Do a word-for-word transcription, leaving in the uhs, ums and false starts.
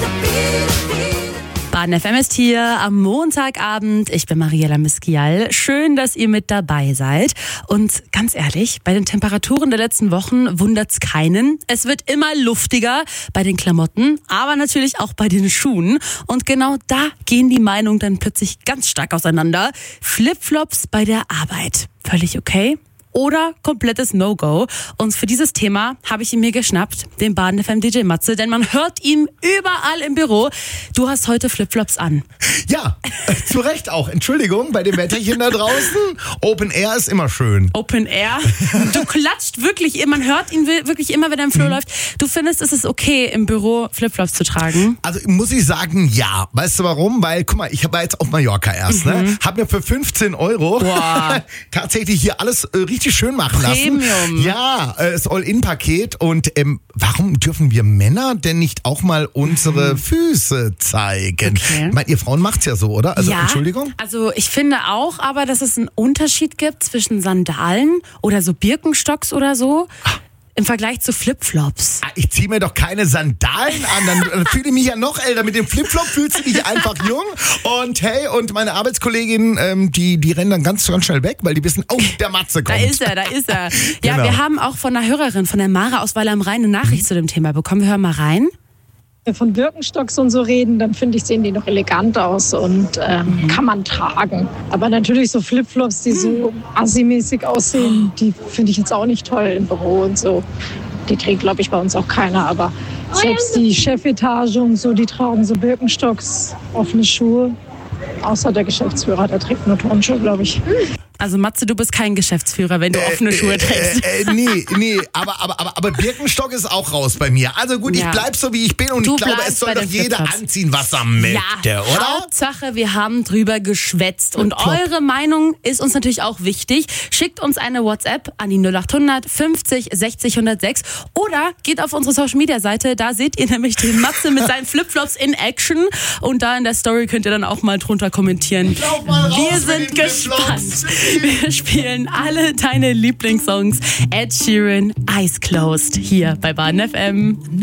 Baden F M ist hier am Montagabend. Ich bin Mariella Miskial. Schön, dass ihr mit dabei seid. Und ganz ehrlich, bei den Temperaturen der letzten Wochen wundert's keinen. Es wird immer luftiger bei den Klamotten, aber natürlich auch bei den Schuhen. Und genau da gehen die Meinungen dann plötzlich ganz stark auseinander. Flipflops bei der Arbeit. Völlig okay? Oder komplettes No-Go. Und für dieses Thema habe ich ihn mir geschnappt, den Baden F M D J Matze, denn man hört ihn überall im Büro. Du hast heute Flipflops an. Ja, zu Recht auch. Entschuldigung, bei dem Wetterchen da draußen. Open Air ist immer schön. Open Air? Du klatscht wirklich, man hört ihn wirklich immer, wenn er im Flur mhm. läuft. Du findest, es ist okay, im Büro Flipflops zu tragen? Also muss ich sagen, ja. Weißt du warum? Weil, guck mal, ich war jetzt auf Mallorca erst, mhm. ne? Hab mir für fünfzehn Euro wow. tatsächlich hier alles äh, richtig schön machen lassen. Premium. Ja, äh, das All-In-Paket. Und ähm, warum dürfen wir Männer denn nicht auch mal unsere mhm. Füße zeigen? Okay. Ich meine, ihr Frauen macht's ja so, oder? Also ja, Entschuldigung? Also ich finde auch, aber dass es einen Unterschied gibt zwischen Sandalen oder so Birkenstocks oder so. Ach. Im Vergleich zu Flipflops. Ich ziehe mir doch keine Sandalen an, dann, dann fühle ich mich ja noch älter. Mit dem Flipflop fühlst du dich einfach jung. Und hey, und meine Arbeitskollegin, ähm, die, die rennen dann ganz, ganz schnell weg, weil die wissen, oh, der Matze kommt. Da ist er, da ist er. Ja, genau. Wir haben auch von einer Hörerin, von der Mara aus Weiler am Rhein, eine Nachricht mhm. zu dem Thema bekommen. Wir hören mal rein. Wenn wir von Birkenstocks und so reden, dann finde ich, sehen die noch elegant aus und ähm, mhm. kann man tragen. Aber natürlich so Flipflops, die so assi-mäßig aussehen, die finde ich jetzt auch nicht toll im Büro und so. Die trägt, glaube ich, bei uns auch keiner. Aber selbst die Chefetage und so, die tragen so Birkenstocks, offene Schuhe. Außer der Geschäftsführer, der trägt nur Turnschuhe, glaube ich. Also Matze, du bist kein Geschäftsführer, wenn du äh, offene Schuhe trägst. Äh, äh, nee, nee, aber, aber, aber, aber Birkenstock ist auch raus bei mir. Also gut, ja. ich bleib so, wie ich bin und du ich glaube, es soll doch jeder Flipflops anziehen, was er möchte, ja, oder? Hauptsache, wir haben drüber geschwätzt. Und Top. Eure Meinung ist uns natürlich auch wichtig. Schickt uns eine WhatsApp an die null acht hundert fünfzig sechzig hundertsechs oder geht auf unsere Social-Media-Seite. Da seht ihr nämlich den Matze mit seinen Flipflops in Action. Und da in der Story könnt ihr dann auch mal drunter kommentieren. Mal wir sind gespannt. Wir spielen alle deine Lieblingssongs. Ed Sheeran, Eyes Closed, hier bei Baden F M.